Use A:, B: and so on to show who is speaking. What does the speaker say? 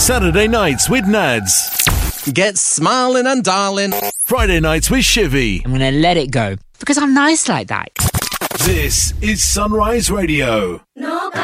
A: Saturday nights with Nads.
B: Get smiling and darling.
A: Friday nights with Shivy.
C: I'm going to let it go because I'm nice like that.
A: This is Sunrise Radio.
D: No.